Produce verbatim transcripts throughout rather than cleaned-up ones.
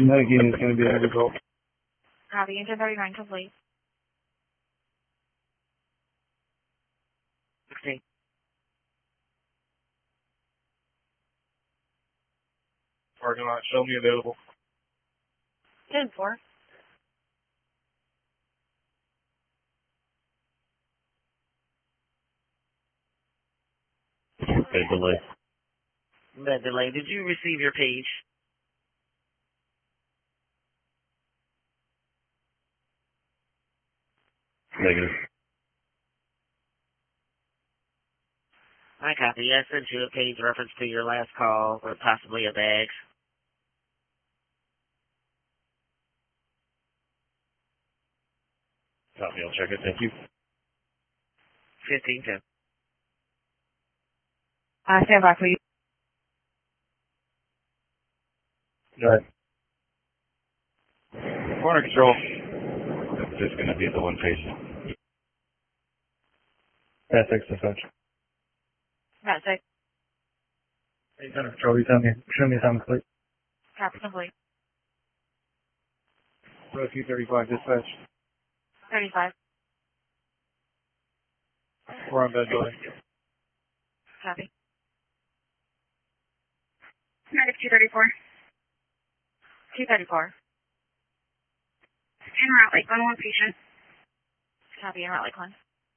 Medicaid is going to be the result. Copy. Engine thirty-nine complete. sixteen. Parking lot, show me available. ten four. Bed delay. Bed delay. Did you receive your page? Negative. I copy. I sent you a page reference to your last call or possibly a bag. Copy, I'll check it. Thank you. fifteen ten. Uh, stand by, please. Go ahead. Corner control. Is this going to be the one page? That's six dispatch. Got six. Hey, corner control, you tell me, show me time complete. Copy complete. Row two thirty-five dispatch. thirty-five. We're on bed delay. Copy. Medic two thirty-four. two thirty-four. En route, Lakeland, one patient. Copy. En route, Lakeland.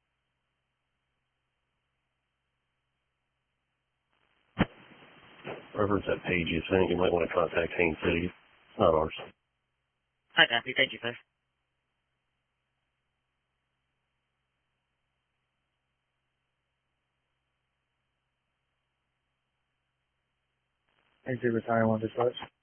Wherever's that page you sent, you might want to contact Haines City. It's not ours. I copy. Thank you, sir. Exit retire one dispatch.